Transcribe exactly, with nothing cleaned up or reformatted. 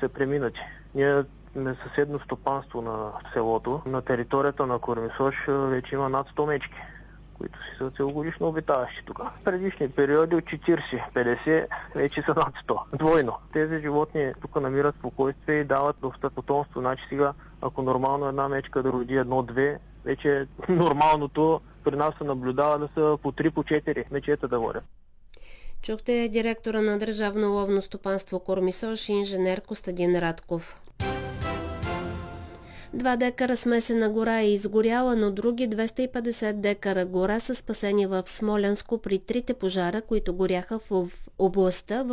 са преминати. Ние сме съседно стопанство на селото. На територията на Кормисош вече има над сто мечки, които си са целогодишно обитаващи тук. В предишни периоди от четиридесет-петдесет вече са над сто. Двойно. Тези животни тук намират спокойствие и дават доста потомство. Значи сега, ако нормално една мечка да роди едно-две, вече нормалното при нас се наблюдава да са по три, по четири мечета да водят. Чухте директора на Държавно ловно стопанство Кормисош, инженер Костадин Радков. Два декара смесена гора е изгоряла, но други двеста и петдесет декара гора са спасени в Смолянско при трите пожара, които горяха в областта в